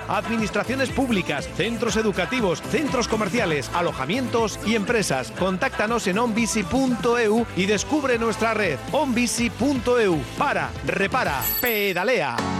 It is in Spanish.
administraciones públicas, centros educativos, centros comerciales, alojamientos y empresas. Contáctanos en onbici.eu y descubre nuestra red onbici.eu. Para, repara, pedalea.